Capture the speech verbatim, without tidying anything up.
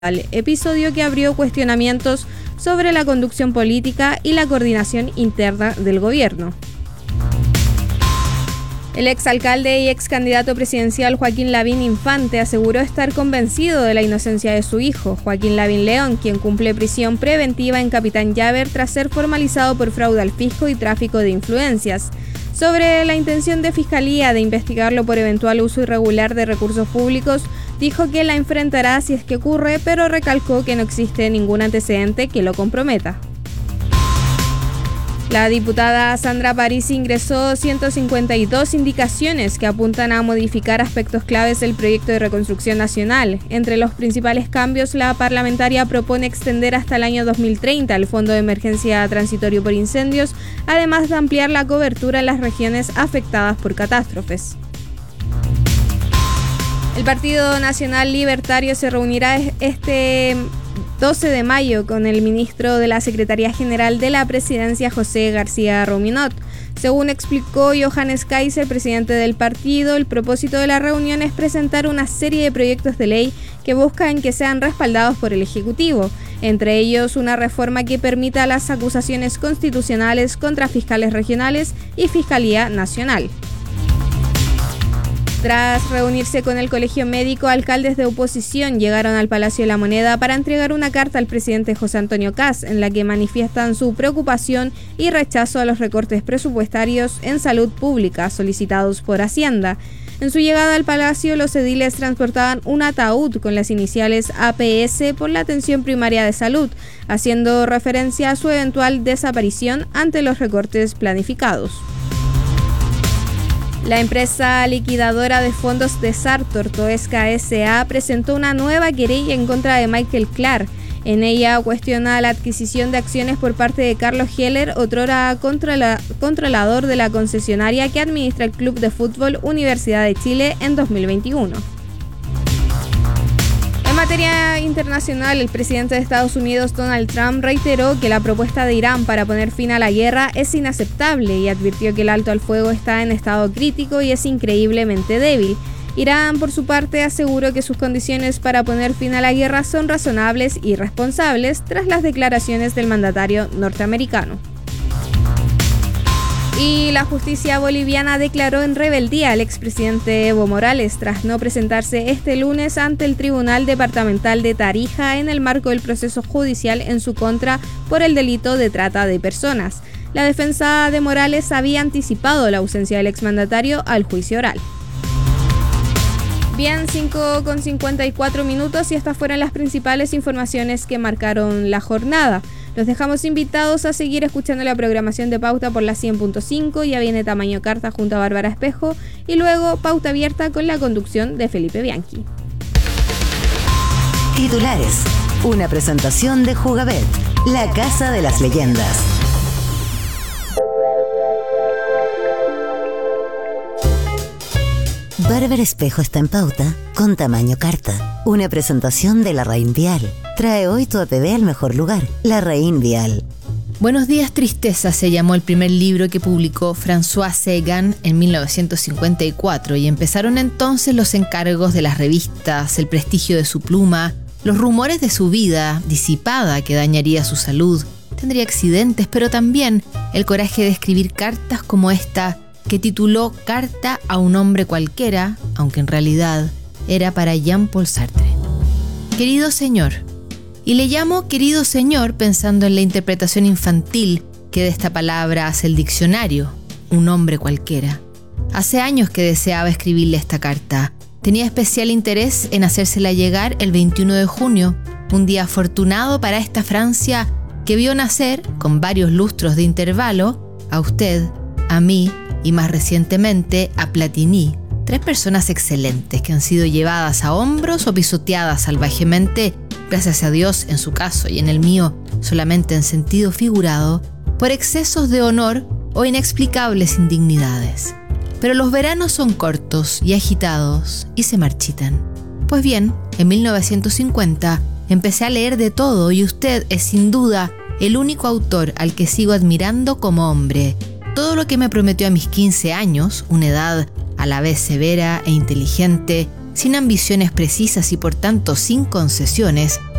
episodio que abrió cuestionamientos sobre la conducción política y la coordinación interna del gobierno. El exalcalde y ex candidato presidencial Joaquín Lavín Infante aseguró estar convencido de la inocencia de su hijo, Joaquín Lavín León, quien cumple prisión preventiva en Capitán Llaver tras ser formalizado por fraude al fisco y tráfico de influencias. Sobre la intención de Fiscalía de investigarlo por eventual uso irregular de recursos públicos, dijo que la enfrentará si es que ocurre, pero recalcó que no existe ningún antecedente que lo comprometa. La diputada Sandra Parisi ingresó ciento cincuenta y dos indicaciones que apuntan a modificar aspectos claves del proyecto de reconstrucción nacional. Entre los principales cambios, la parlamentaria propone extender hasta el año dos mil treinta el Fondo de Emergencia Transitorio por Incendios, además de ampliar la cobertura en las regiones afectadas por catástrofes. El Partido Nacional Libertario se reunirá este doce de mayo con el ministro de la Secretaría General de la Presidencia, José García Ruminot. Según explicó Johannes Kaiser, presidente del partido, el propósito de la reunión es presentar una serie de proyectos de ley que buscan que sean respaldados por el Ejecutivo, entre ellos una reforma que permita las acusaciones constitucionales contra fiscales regionales y Fiscalía Nacional. Tras reunirse con el Colegio Médico, alcaldes de oposición llegaron al Palacio de la Moneda para entregar una carta al presidente José Antonio Kast, en la que manifiestan su preocupación y rechazo a los recortes presupuestarios en salud pública solicitados por Hacienda. En su llegada al Palacio, los ediles transportaban un ataúd con las iniciales A P S por la atención primaria de salud, haciendo referencia a su eventual desaparición ante los recortes planificados. La empresa liquidadora de fondos de Sartor, Toesca S A, presentó una nueva querella en contra de Michael Clark. En ella cuestiona la adquisición de acciones por parte de Carlos Heller, otrora controla, controlador de la concesionaria que administra el club de fútbol Universidad de Chile en dos mil veintiuno. En materia internacional, el presidente de Estados Unidos, Donald Trump, reiteró que la propuesta de Irán para poner fin a la guerra es inaceptable y advirtió que el alto al fuego está en estado crítico y es increíblemente débil. Irán, por su parte, aseguró que sus condiciones para poner fin a la guerra son razonables y responsables tras las declaraciones del mandatario norteamericano. Y la justicia boliviana declaró en rebeldía al expresidente Evo Morales tras no presentarse este lunes ante el Tribunal Departamental de Tarija en el marco del proceso judicial en su contra por el delito de trata de personas. La defensa de Morales había anticipado la ausencia del exmandatario al juicio oral. Bien, cinco con cincuenta y cuatro minutos y estas fueron las principales informaciones que marcaron la jornada. Los dejamos invitados a seguir escuchando la programación de Pauta por la cien punto cinco. Ya viene Tamaño Carta junto a Bárbara Espejo y luego Pauta Abierta con la conducción de Felipe Bianchi. Titulares. Una presentación de Jugabet, la casa de las leyendas. Bárbara Espejo está en Pauta con Tamaño Carta. Una presentación de Larraín Vial. Trae hoy tu A P B al mejor lugar, Larraín Vial. Buenos días, tristeza se llamó el primer libro que publicó François Sagan en mil novecientos cincuenta y cuatro y empezaron entonces los encargos de las revistas, el prestigio de su pluma, los rumores de su vida disipada que dañaría su salud, tendría accidentes, pero también el coraje de escribir cartas como esta que tituló Carta a un hombre cualquiera, aunque en realidad era para Jean-Paul Sartre. Querido señor, y le llamo querido señor pensando en la interpretación infantil que de esta palabra hace el diccionario, un hombre cualquiera. Hace años que deseaba escribirle esta carta. Tenía especial interés en hacérsela llegar el veintiuno de junio, un día afortunado para esta Francia que vio nacer, con varios lustros de intervalo, a usted, a mí y más recientemente a Platini, tres personas excelentes que han sido llevadas a hombros o pisoteadas salvajemente, gracias a Dios en su caso y en el mío solamente en sentido figurado, por excesos de honor o inexplicables indignidades. Pero los veranos son cortos y agitados y se marchitan. Pues bien, en mil novecientos cincuenta empecé a leer de todo y usted es sin duda el único autor al que sigo admirando como hombre. Todo lo que me prometió a mis quince años, una edad a la vez severa e inteligente, sin ambiciones precisas y por tanto sin concesiones,